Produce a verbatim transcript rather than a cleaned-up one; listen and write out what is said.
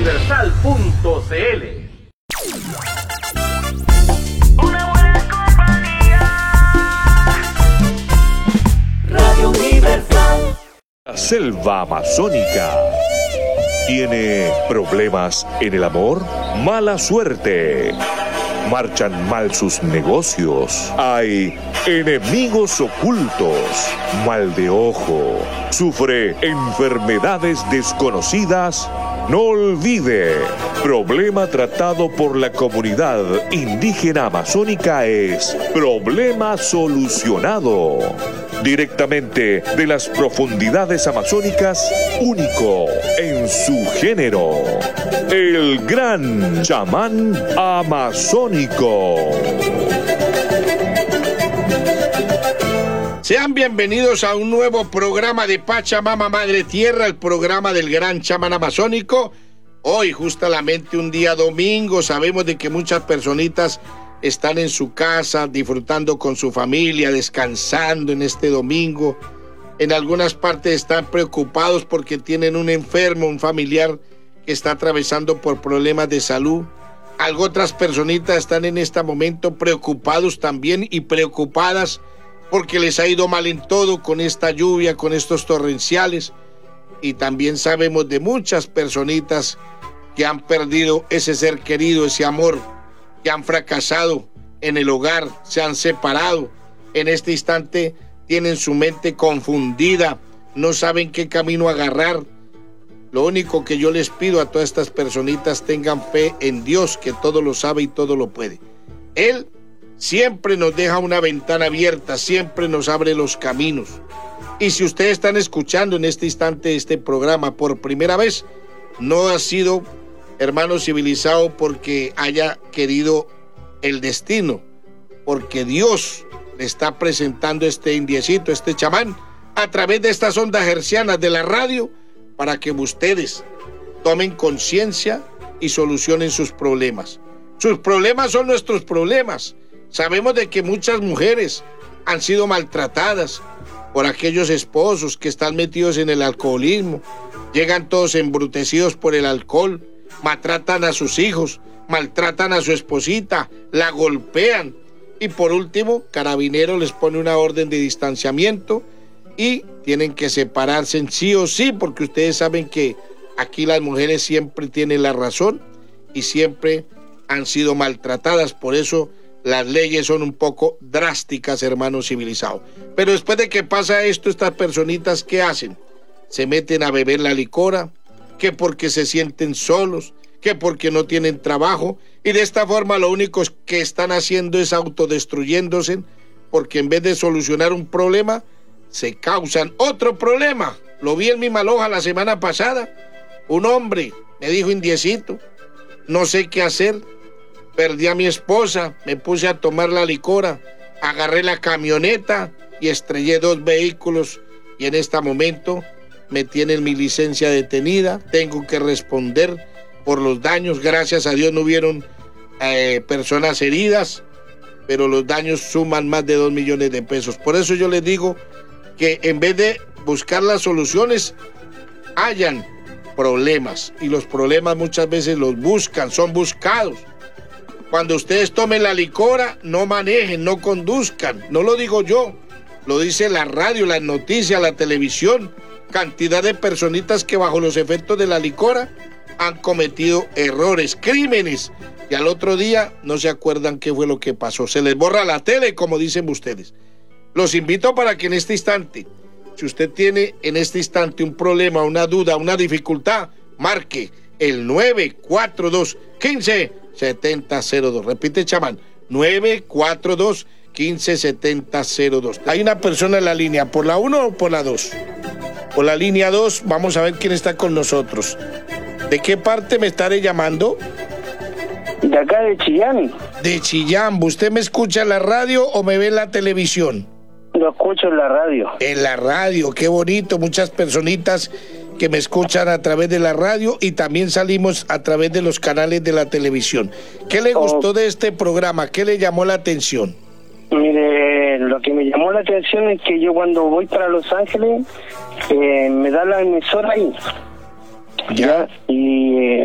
universal punto c l. Una buena compañía. Radio Universal. La selva amazónica tiene problemas en el amor, mala suerte, marchan mal sus negocios, hay enemigos ocultos, mal de ojo, sufre enfermedades desconocidas. No olvide, problema tratado por la comunidad indígena amazónica es problema solucionado. Directamente de las profundidades amazónicas, único en su género, el gran chamán amazónico. Sean bienvenidos a un nuevo programa de Pachamama Madre Tierra, el programa del gran chamán amazónico. Hoy, justamente un día domingo, sabemos de que muchas personitas están en su casa, disfrutando con su familia, descansando en este domingo. En algunas partes están preocupados porque tienen un enfermo, un familiar que está atravesando por problemas de salud. Algo otras personitas están en este momento preocupados también y preocupadas porque les ha ido mal en todo con esta lluvia, con estos torrenciales. Y también sabemos de muchas personitas que han perdido ese ser querido, ese amor, que han fracasado en el hogar, se han separado. En este instante tienen su mente confundida, no saben qué camino agarrar. Lo único que yo les pido a todas estas personitas, tengan fe en Dios, que todo lo sabe y todo lo puede. Él siempre nos deja una ventana abierta, siempre nos abre los caminos. Y si ustedes están escuchando en este instante este programa por primera vez, no ha sido, hermano civilizado, porque haya querido el destino, porque Dios le está presentando este indiecito, este chamán, a través de estas ondas hercianas de la radio, para que ustedes tomen conciencia y solucionen sus problemas. Sus problemas son nuestros problemas. Sabemos de que muchas mujeres han sido maltratadas por aquellos esposos que están metidos en el alcoholismo, llegan todos embrutecidos por el alcohol, maltratan a sus hijos, maltratan a su esposita, la golpean y por último, Carabineros les pone una orden de distanciamiento y tienen que separarse en sí o sí, porque ustedes saben que aquí las mujeres siempre tienen la razón y siempre han sido maltratadas, por eso las leyes son un poco drásticas, hermanos civilizados. Pero después de que pasa esto, estas personitas, ¿qué hacen? Se meten a beber la licora, que porque se sienten solos, que porque no tienen trabajo, y de esta forma lo único que están haciendo es autodestruyéndose, porque en vez de solucionar un problema, se causan otro problema. Lo vi en mi Maloja la semana pasada. Un hombre me dijo: indiecito, no sé qué hacer, perdí a mi esposa, me puse a tomar la licora, agarré la camioneta y estrellé dos vehículos, y en este momento me tienen mi licencia detenida, tengo que responder por los daños. Gracias a Dios no hubieron eh, personas heridas, pero los daños suman más de dos millones de pesos. Por eso yo les digo que en vez de buscar las soluciones, hayan problemas, y los problemas muchas veces los buscan, son buscados. Cuando ustedes tomen la licora, no manejen, no conduzcan. No lo digo yo, lo dice la radio, las noticias, la televisión. Cantidad de personitas que bajo los efectos de la licora han cometido errores, crímenes, y al otro día no se acuerdan qué fue lo que pasó. Se les borra la tele, como dicen ustedes. Los invito para que en este instante, si usted tiene en este instante un problema, una duda, una dificultad, marque el nueve cuatro dos, uno cinco, siete cero cero dos. Repite, chamán, nueve cuatro dos, uno cinco, siete cero cero dos. Hay una persona en la línea, ¿por la uno o por la dos? Por la línea dos, vamos a ver quién está con nosotros. ¿De qué parte me estaré llamando? De acá de Chillán. De Chillán. ¿Usted me escucha en la radio o me ve en la televisión? Lo escucho en la radio. En la radio, qué bonito. Muchas personitas que me escuchan a través de la radio y también salimos a través de los canales de la televisión. ¿Qué le gustó oh. de este programa? ¿Qué le llamó la atención? Mire, lo que me llamó la atención es que yo cuando voy para Los Ángeles, eh, me da la emisora ahí. Ya. Y... Eh,